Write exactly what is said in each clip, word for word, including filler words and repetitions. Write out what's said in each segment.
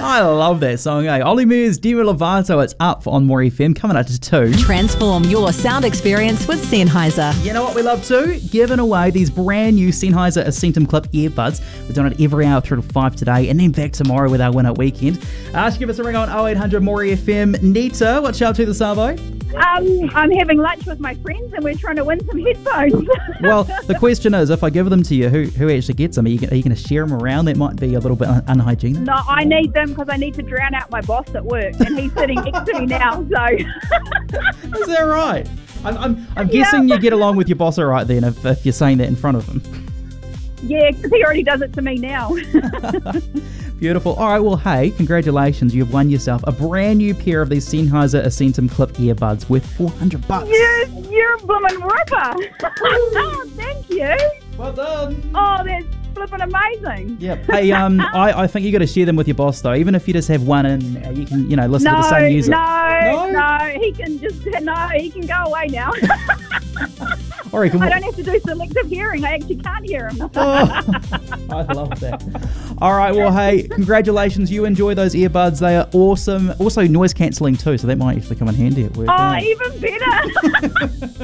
I love that song, eh? Ollie Murs, Demi Lovato, it's up on More F M, coming up to two. Transform your sound experience with Sennheiser. You know what we love too? Giving away these brand new Sennheiser Ascentum Clip earbuds. We're doing it every hour through to five today, and then back tomorrow with our winner weekend. Uh, just give us a ring on oh eight hundred More F M. Nita, what you up to this Savo? Um, I'm having lunch with my friends and we're trying to win some headphones. Well, the question is, if I give them to you, who who actually gets them? Are you, are you going to share them around? That might be a little bit un- unhygienic. No, I need them because I need to drown out my boss at work and he's sitting next to me now. So, Is that right? I'm I'm, I'm Yeah. guessing you get along with your boss all right then, if, if you're saying that in front of him. yeah, because he already does it to me now. Beautiful. All right, well, hey, congratulations. You've won yourself a brand new pair of these Sennheiser Ascentum Clip earbuds worth four hundred bucks. Yes, you're a blooming ripper. Oh, thank you. Well done. Oh, that's flipping amazing. Yep. Hey, um, I, I think you got to share them with your boss though. Even if you just have one and uh, you can, you know, listen No, to the same music. no, No? no, he can just, no, he can go away now. All right, can I we- don't have to do selective hearing. I actually can't hear him. Oh, I love that. All right, well, hey, congratulations. You enjoy those earbuds. They are awesome. Also, noise cancelling too, so that might actually come in handy at work. Oh, eh? even better.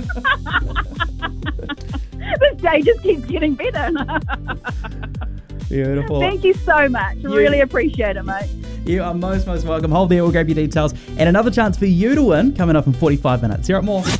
This day just keeps getting better. Beautiful. Thank you so much. Really appreciate it, mate. You are most, most welcome. Hold there, we'll grab your details. And another chance for you to win coming up in forty-five minutes. Here at More.